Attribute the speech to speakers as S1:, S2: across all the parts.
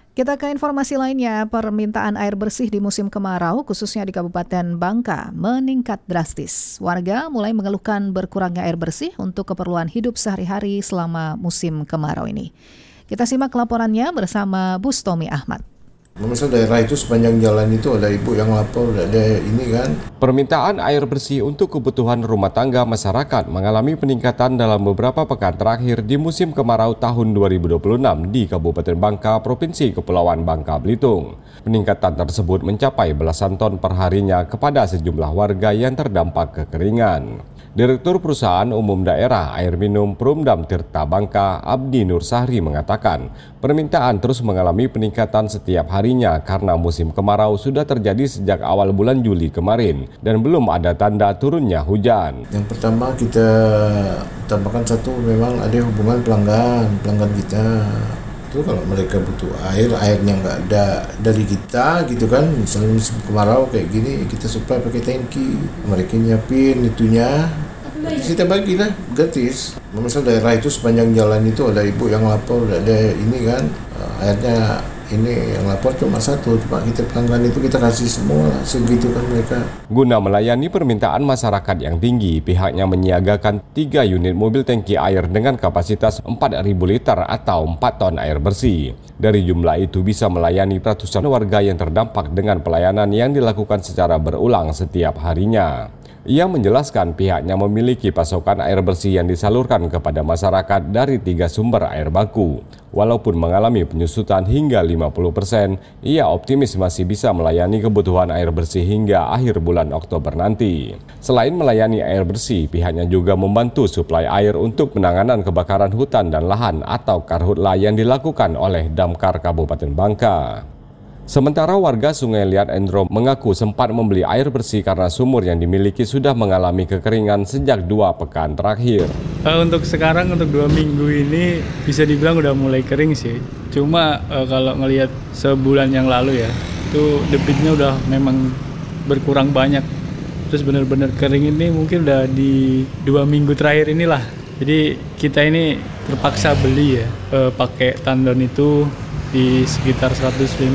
S1: Kita ke informasi lainnya, permintaan air bersih di musim kemarau, khususnya di Kabupaten Bangka, meningkat drastis. Warga mulai mengeluhkan berkurangnya air bersih untuk keperluan hidup sehari-hari selama musim kemarau ini. Kita simak laporannya bersama Bustomi Ahmad.
S2: Misal daerah itu sepanjang jalan itu ada ibu yang lapor, ada ini kan.
S3: Permintaan air bersih untuk kebutuhan rumah tangga masyarakat mengalami peningkatan dalam beberapa pekan terakhir di musim kemarau tahun 2026 di Kabupaten Bangka, Provinsi Kepulauan Bangka Belitung. Peningkatan tersebut mencapai belasan ton perharinya kepada sejumlah warga yang terdampak kekeringan. Direktur Perusahaan Umum Daerah Air Minum Perumdam Tirta Bangka, Abdi Nur Sahri mengatakan, permintaan terus mengalami peningkatan setiap harinya karena musim kemarau sudah terjadi sejak awal bulan Juli kemarin dan belum ada tanda turunnya hujan.
S2: Yang pertama kita tambahkan satu, memang ada hubungan pelanggan kita. Itu kalau mereka butuh airnya nggak ada dari kita gitu kan, misalnya musim kemarau kayak gini kita supply pakai tangki, mereka nyiapin itunya, kita bagilah gratis. Misal daerah itu sepanjang jalan itu ada ibu yang lapor, ada ini kan, airnya ini yang lapor cuma satu, cuma kita pelanggan itu kita kasih semua segitu kan mereka.
S3: Guna melayani permintaan masyarakat yang tinggi, pihaknya menyiagakan 3 unit mobil tangki air dengan kapasitas 4.000 liter atau 4 ton air bersih. Dari jumlah itu bisa melayani ratusan warga yang terdampak dengan pelayanan yang dilakukan secara berulang setiap harinya. Ia menjelaskan pihaknya memiliki pasokan air bersih yang disalurkan kepada masyarakat dari 3 sumber air baku. Walaupun mengalami penyusutan hingga 50%, ia optimis masih bisa melayani kebutuhan air bersih hingga akhir bulan Oktober nanti. Selain melayani air bersih, pihaknya juga membantu suplai air untuk penanganan kebakaran hutan dan lahan atau karhutla yang dilakukan oleh Damkar Kabupaten Bangka. Sementara warga Sungai Liat Endro mengaku sempat membeli air bersih karena sumur yang dimiliki sudah mengalami kekeringan sejak 2 pekan terakhir.
S4: Untuk sekarang, untuk 2 minggu ini bisa dibilang udah mulai kering sih. Cuma kalau ngelihat sebulan yang lalu ya, itu debitnya udah memang berkurang banyak. Terus benar-benar kering ini mungkin udah di 2 minggu terakhir inilah. Jadi kita ini terpaksa beli ya, pakai tandon itu di sekitar 150.000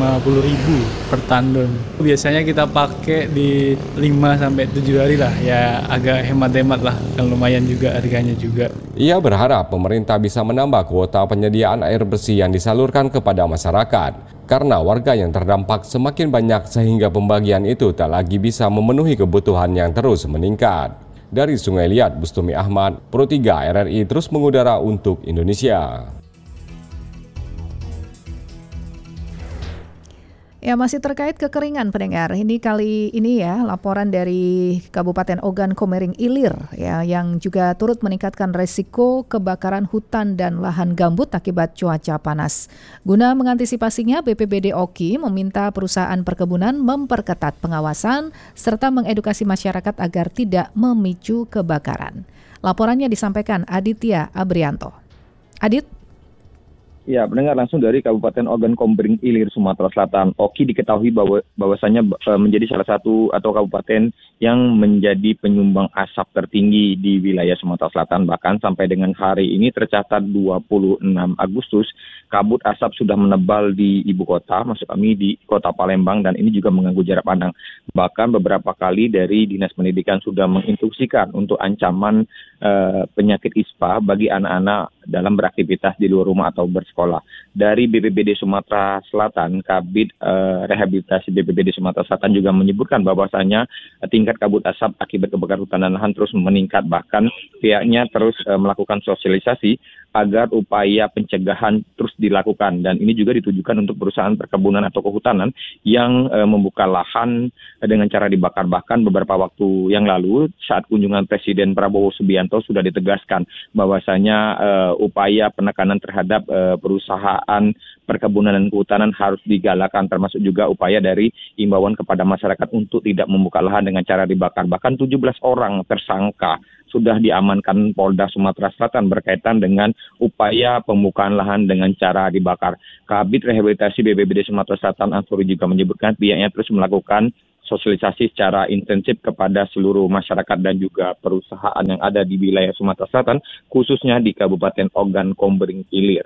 S4: per tandon. Biasanya kita pakai di 5-7 hari lah, ya agak hemat-hemat lah, kan lumayan juga harganya juga.
S3: Ia berharap pemerintah bisa menambah kuota penyediaan air bersih yang disalurkan kepada masyarakat, karena warga yang terdampak semakin banyak sehingga pembagian itu tak lagi bisa memenuhi kebutuhan yang terus meningkat. Dari Sungai Liat, Bustomi Ahmad, Pro 3 RRI terus mengudara untuk Indonesia.
S1: Ya, masih terkait kekeringan pendengar. Ini kali ini ya laporan dari Kabupaten Ogan Komering Ilir ya yang juga turut meningkatkan resiko kebakaran hutan dan lahan gambut akibat cuaca panas. Guna mengantisipasinya, BPBD Oki meminta perusahaan perkebunan memperketat pengawasan serta mengedukasi masyarakat agar tidak memicu kebakaran. Laporannya disampaikan Aditya Abrianto. Adit.
S5: Ya, mendengar langsung dari Kabupaten Ogan Komering Ilir, Sumatera Selatan. Oki diketahui bahwasanya menjadi salah satu atau kabupaten yang menjadi penyumbang asap tertinggi di wilayah Sumatera Selatan. Bahkan sampai dengan hari ini tercatat 26 Agustus, kabut asap sudah menebal di ibu kota, maksud kami di kota Palembang, dan ini juga mengganggu jarak pandang. Bahkan beberapa kali dari Dinas Pendidikan sudah menginstruksikan untuk ancaman penyakit ISPA bagi anak-anak dalam beraktivitas di luar rumah atau bersekolah. Dari BPBD Sumatera Selatan, Kabid Rehabilitasi BPBD Sumatera Selatan juga menyebutkan bahwasanya tingkat kabut asap akibat kebakaran hutan dan lahan terus meningkat. Bahkan pihaknya terus melakukan sosialisasi agar upaya pencegahan terus dilakukan. Dan ini juga ditujukan untuk perusahaan perkebunan atau kehutanan yang membuka lahan dengan cara dibakar. Bahkan beberapa waktu yang lalu saat kunjungan Presiden Prabowo Subianto sudah ditegaskan bahwasanya upaya penekanan terhadap perusahaan perkebunan dan kehutanan harus digalakan, termasuk juga upaya dari imbauan kepada masyarakat untuk tidak membuka lahan dengan cara dibakar. Bahkan 17 orang tersangka sudah diamankan Polda Sumatera Selatan berkaitan dengan upaya pembukaan lahan dengan cara dibakar. Kabid Rehabilitasi BPBD Sumatera Selatan Ansori juga menyebutkan pihaknya terus melakukan sosialisasi secara intensif kepada seluruh masyarakat dan juga perusahaan yang ada di wilayah Sumatera Selatan, khususnya di Kabupaten Ogan Komering Ilir.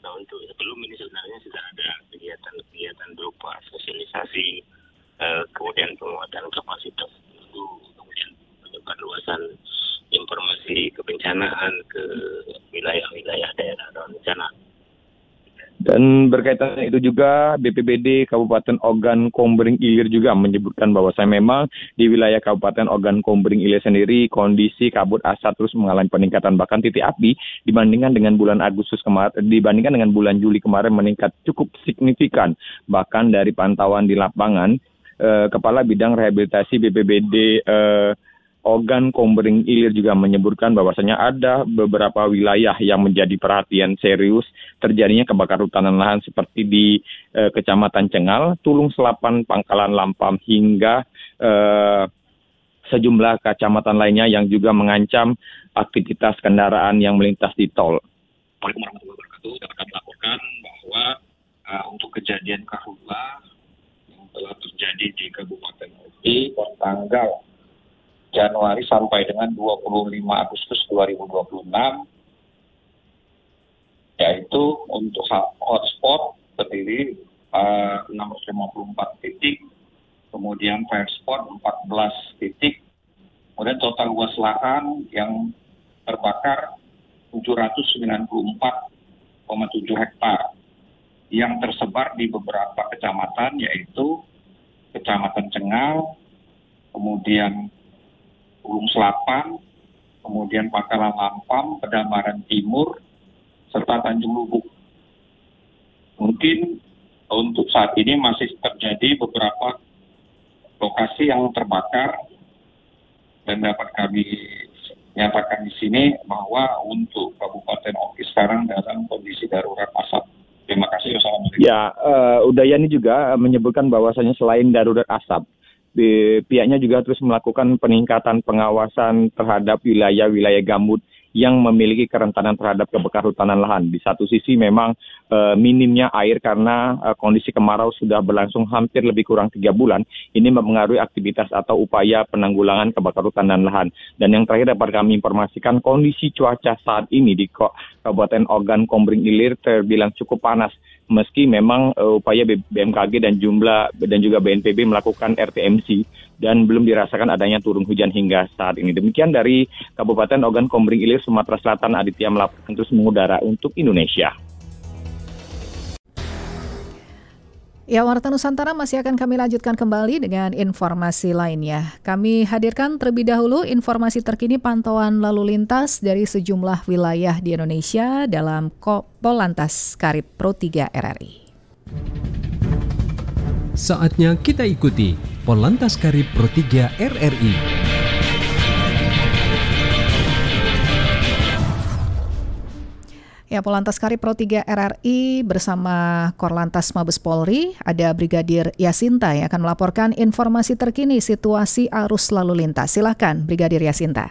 S6: untuk sebelum ini sebenarnya sudah ada kegiatan berupa sosialisasi, kemudian penguatan kapasitas itu, kemudian penyebarluasan informasi kebencanaan ke wilayah-wilayah daerah rawan bencana.
S5: Dan berkaitan itu juga BPBD Kabupaten Ogan Komering Ilir juga menyebutkan bahwasanya memang di wilayah Kabupaten Ogan Komering Ilir sendiri kondisi kabut asap terus mengalami peningkatan, bahkan titik api dibandingkan dengan bulan Agustus kemarin, dibandingkan dengan bulan Juli kemarin meningkat cukup signifikan. Bahkan dari pantauan di lapangan, Kepala Bidang Rehabilitasi BPBD Ogan Komering Ilir juga menyebutkan bahwasanya ada beberapa wilayah yang menjadi perhatian serius terjadinya kebakaran hutan dan lahan seperti di Kecamatan Cengal, Tulung Selapan, Pangkalan Lampam hingga sejumlah kecamatan lainnya yang juga mengancam aktivitas kendaraan yang melintas di tol.
S7: Assalamualaikum warahmatullahi wabarakatuh. Dapat kami laporkan bahwa untuk kejadian karhutla yang telah terjadi di Kabupaten Oki tanggal Januari sampai dengan 25 Agustus 2026, yaitu untuk hotspot terdiri 654 titik, kemudian fire spot 14 titik, kemudian total luas lahan yang terbakar 794,7 hektar yang tersebar di beberapa kecamatan, yaitu Kecamatan Cengal, kemudian Tulung Selapan, kemudian Pangkalan Lampam, Pedamaran Timur, serta Tanjung Lubuk. Mungkin untuk saat ini masih terjadi beberapa lokasi yang terbakar dan dapat kami nyatakan di sini bahwa untuk Kabupaten Oki sekarang dalam kondisi darurat asap. Terima kasih. Wassalamualaikum.
S5: Ya, Udayani juga menyebutkan bahwasanya selain darurat asap, pihaknya juga terus melakukan peningkatan pengawasan terhadap wilayah-wilayah gambut yang memiliki kerentanan terhadap kebakaran hutan dan lahan. Di satu sisi memang minimnya air karena kondisi kemarau sudah berlangsung hampir lebih kurang 3 bulan. Ini mempengaruhi aktivitas atau upaya penanggulangan kebakaran hutan dan lahan. Dan yang terakhir dapat kami informasikan kondisi cuaca saat ini di Kabupaten Ogan Komering Ilir terbilang cukup panas. Meski memang upaya BMKG dan juga BNPB melakukan RTMC dan belum dirasakan adanya turun hujan hingga saat ini. Demikian dari Kabupaten Ogan Komering Ilir, Sumatera Selatan, Aditya melaporkan terus mengudara untuk Indonesia.
S1: Ya, Warta Nusantara masih akan kami lanjutkan kembali dengan informasi lainnya. Kami hadirkan terlebih dahulu informasi terkini pantauan lalu lintas dari sejumlah wilayah di Indonesia dalam Polantas Karib Pro 3 RRI.
S8: Saatnya kita ikuti Polantas Karib Pro 3 RRI.
S1: Ya, Polantas Karib Pro 3 RRI bersama Korlantas Mabes Polri, ada Brigadir Yasinta yang akan melaporkan informasi terkini situasi arus lalu lintas. Silakan, Brigadir Yasinta.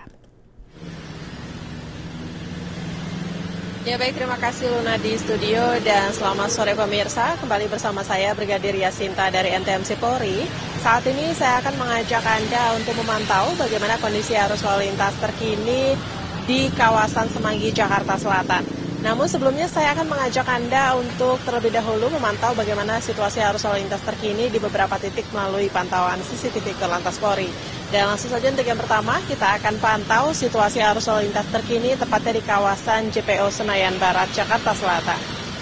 S9: Ya baik, terima kasih Luna di studio dan selamat sore pemirsa. Kembali bersama saya Brigadir Yasinta dari NTMC Polri. Saat ini saya akan mengajak Anda untuk memantau bagaimana kondisi arus lalu lintas terkini di kawasan Semanggi, Jakarta Selatan. Namun sebelumnya saya akan mengajak Anda untuk terlebih dahulu memantau bagaimana situasi arus lalu lintas terkini di beberapa titik melalui pantauan CCTV Korlantas Polri. Dan langsung saja untuk yang pertama kita akan pantau situasi arus lalu lintas terkini tepatnya di kawasan JPO Senayan Barat, Jakarta Selatan.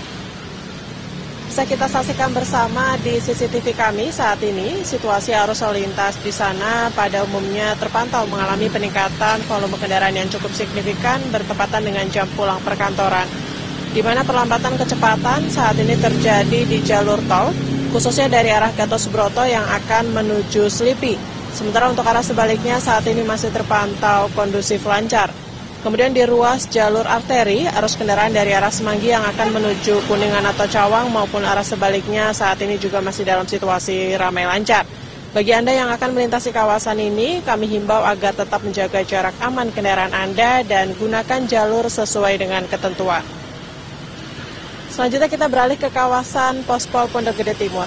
S9: Bisa kita saksikan bersama di CCTV kami saat ini, situasi arus lalu lintas di sana pada umumnya terpantau mengalami peningkatan volume kendaraan yang cukup signifikan bertepatan dengan jam pulang perkantoran. Di mana perlambatan kecepatan saat ini terjadi di jalur tol, khususnya dari arah Gatot Subroto yang akan menuju Selipi. Sementara untuk arah sebaliknya saat ini masih terpantau kondusif lancar. Kemudian di ruas jalur arteri, arus kendaraan dari arah Semanggi yang akan menuju Kuningan atau Cawang maupun arah sebaliknya saat ini juga masih dalam situasi ramai lancar. Bagi Anda yang akan melintasi kawasan ini, kami himbau agar tetap menjaga jarak aman kendaraan Anda dan gunakan jalur sesuai dengan ketentuan. Selanjutnya kita beralih ke kawasan Pospol Pondok Gede Timur.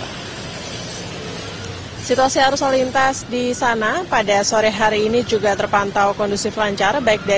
S9: Situasi arus lalu lintas di sana pada sore hari ini juga terpantau kondusif lancar, baik dari